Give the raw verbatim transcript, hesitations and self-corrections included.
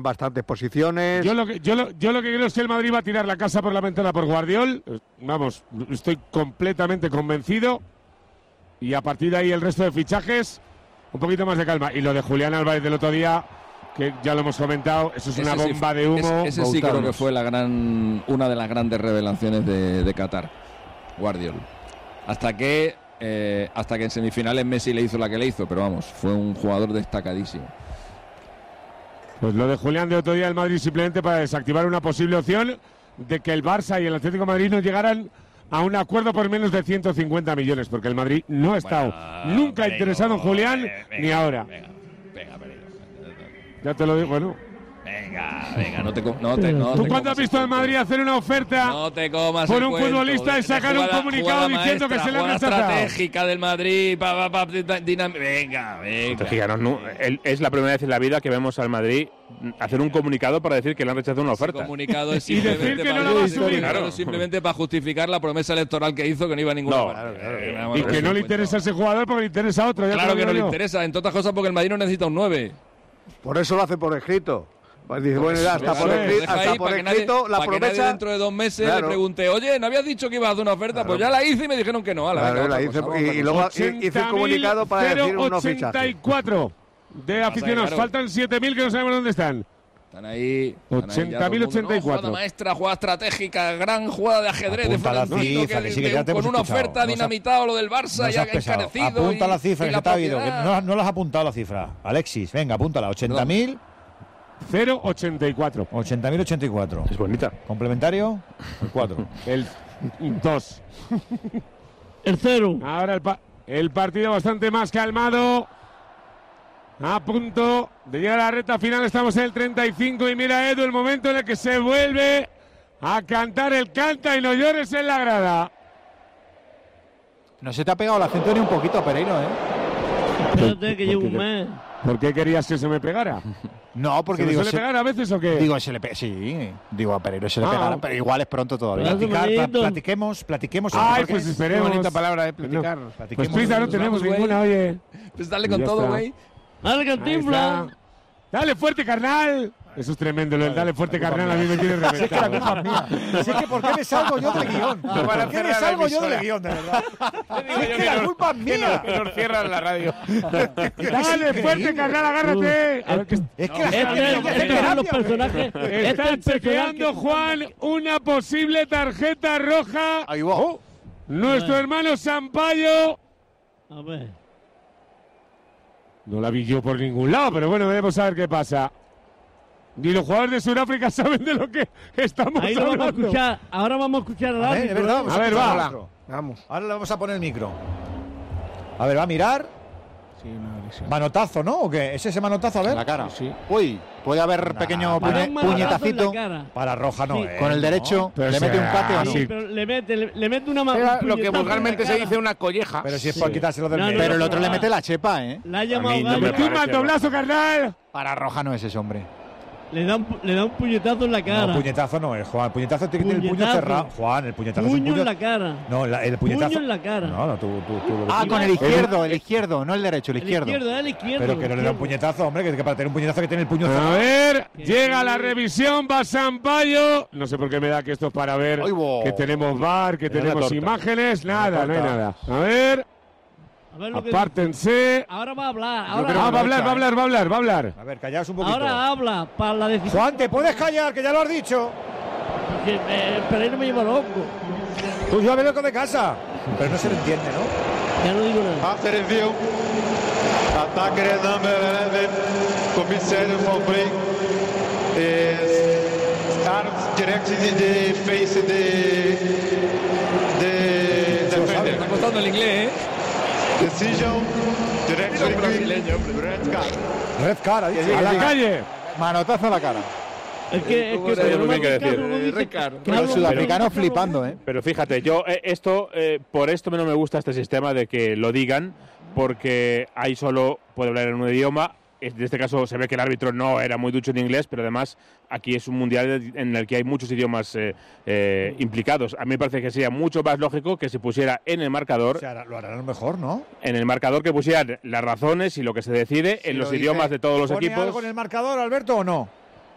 bastantes posiciones. Yo lo que yo lo, yo lo que creo es que el Madrid va a tirar la casa por la ventana por Guardiol. Vamos, estoy completamente convencido. Y a partir de ahí el resto de fichajes, un poquito más de calma. Y lo de Julián Álvarez del otro día, que ya lo hemos comentado, eso es ese una bomba sí, de humo. Ese, ese sí creo que fue la gran, una de las grandes revelaciones de, de Qatar, Guardiol. Hasta que, eh, hasta que en semifinales Messi le hizo la que le hizo, pero vamos, fue un jugador destacadísimo. Pues lo de Julián de otro día el Madrid simplemente para desactivar una posible opción de que el Barça y el Atlético de Madrid no llegaran a un acuerdo por menos de ciento cincuenta millones, porque el Madrid no ha estado bueno, nunca venga, interesado en Julián venga, ni ahora. Venga, venga, venga, ya te lo digo, bueno. Venga, venga, no te no te no ¿Tú te cuándo has visto al Madrid hacer una oferta no te comas por el un cuento, futbolista y sacar jugada, un comunicado diciendo maestra, que se le ha rechazado? Estratégica del Madrid, pa, pa, pa, dinam... venga, venga. No, no, es la primera vez en la vida que vemos al Madrid hacer un comunicado para decir que le han rechazado una oferta. Ese comunicado es y decir que no la va a subir. Claro. Simplemente para justificar la promesa electoral que hizo, que no iba a ninguna no, parte. Claro, claro. Y que no le interesa a ese jugador porque le interesa a otro. Ya claro que no yo. le interesa, entre otras cosas porque el Madrid no necesita un nueve. Por eso lo hace por escrito. Pues dice, bueno, ya hasta por, escri hasta por para escrito nadie, la para promesa. Que nadie dentro de dos meses claro. le pregunté, oye, ¿no habías dicho que ibas a hacer una oferta? Claro. Pues ya la hice y me dijeron que no. A la claro, la hice, y, y luego hice un comunicado para decir unos fichajes. ochenta y cuatro de aficionados, claro. Faltan siete mil que no sabemos dónde están. Están ahí. ochenta mil ochenta y cuatro. No, jugada maestra, jugada estratégica, gran jugada de ajedrez apunta de Florentino, cifra, que, que sí, que ya con una escuchado. oferta no dinamitado lo del Barça, no ya encarecido. Apunta y, la cifra, y que la te ha oído, que no, no la has apuntado la cifra. Alexis, venga, apúntala. ochenta mil. cero ochenta y cuatro. ochenta mil ochenta y cuatro. Es bonita. ¿Complementario? El cuatro. El dos. El cero. Ahora el, pa el partido bastante más calmado. A punto de llegar a la recta final. Estamos en el treinta y cinco. Y mira, Edu, el momento en el que se vuelve a cantar el canta y no llores en la grada. No se te ha pegado el acento ni un poquito a Pereiro, ¿eh? Espérate que llevo un mes. ¿Por qué querías que se me pegara? No, porque ¿Se digo. ¿Se le se, pegar a veces o qué? Digo, se le pega. Sí, digo a Pereiro se le ah, pegará, pero igual es pronto todavía. Platicar, pla platiquemos, platiquemos. Ay, pues esperemos. Qué bonita palabra de platicar. No. Pues prisa no tenemos vamos, ninguna, oye. Pues dale con todo, güey. Dale, cantinfla. Dale fuerte, carnal. Eso es tremendo, el dale fuerte, carnal, a mí me tiene reventado. Si es que la culpa es mía. Si es que ¿por qué me salgo yo del guión? ¿Por qué me salgo yo del guión, de verdad? Si es que la culpa es mía. Que nos cierran la radio. Dale fuerte, carnal, agárrate. A ver, que es que la los personajes. Está chequeando, Juan, una posible tarjeta roja. Ahí va. Nuestro hermano Sampaio. A ver. No la vi yo por ningún lado, pero bueno, veremos a ver qué pasa. Ni los jugadores de Sudáfrica saben de lo que estamos Ahí lo hablando. vamos a escuchar. Ahora vamos a escuchar al árbitro. A ver, verdad, vamos a, a ver, va. Vamos. Ahora le vamos a poner el micro. A ver, va a mirar. Sí, una agresión. Manotazo, ¿no? ¿O qué? ¿Es ese manotazo? A ver. En la cara. Sí. Uy, puede haber nah, pequeño puñe, puñetacito. Para roja no. Sí. Eh, Con el derecho, no. le mete un cate o no. Sí, pero le mete, le, le mete una mano. Era lo que vulgarmente se dice una colleja. Pero si es sí. por quitárselo del No, no, medio. Pero el otro no, le no. mete la chepa, ¿eh? La ha llamado A mí no gallo. me Metí un parece mantoblazo, carnal. Para roja no es ese hombre. Le da, un, le da un puñetazo en la cara. No, puñetazo no es, Juan. El puñetazo tiene que tener el puño Puñetazo. cerrado. Juan, el puñetazo es un Puño puño. en la cara. No, la, el puñetazo. Puño en la cara. No, no, tú, tú, tú lo que Ah, tú- con el Eh, izquierdo, el izquierdo, no el derecho, el El izquierdo. izquierdo, el izquierdo. Pero que no le da un puñetazo, hombre, que, que para tener un puñetazo que tiene el puño A cerrado. ver, Que llega sí. la revisión, va Sampaio. No sé por qué me da que esto es para ver Ay, bo. que tenemos V A R, que Mira la tenemos torta. imágenes. Nada, no hay torta. nada. A ver, A ver lo que apártense. ahora va a hablar. Ah, Ahora, va a hablar, va a hablar, va a hablar, va a hablar. A ver, callaos un poquito. ahora habla para la decisión. Juan, ¿te puedes callar? Que ya lo has dicho. Que, eh, Pereiro me lleva loco. Tú ya ves loco de casa. Pero no se lo entiende, ¿no? Ya no digo nada. Achterin Ataque de number eleven. Commissaris van Brink. Start directie de, de face de de defender. Me está costando el inglés, ¿eh? Decision. Directie brasileño, Red card. Red cara, dice. A la calle. Manotazo a la cara. Es que, es que, Eso yo no no sé qué me decir. no dice Ricardo. que Los hablo- sudafricanos pero- flipando, ¿eh? Pero fíjate, yo eh, esto eh, por esto no me gusta este sistema de que lo digan, porque ahí solo puede hablar en un idioma. En este caso se ve que el árbitro no era muy ducho en inglés, pero además aquí es un mundial en el que hay muchos idiomas eh, eh, implicados. A mí me parece que sería mucho más lógico que se pusiera en el marcador, O sea, lo harán mejor, ¿no? en el marcador que pusieran las razones y lo que se decide en Si los lo dice- idiomas de todos los ¿Pone equipos. algo en el marcador, Alberto, o no?